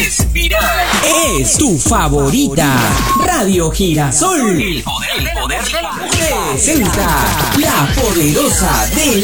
es viral. Es tu favorita. Radio Girasol El poder de la música. presenta La Poderosa de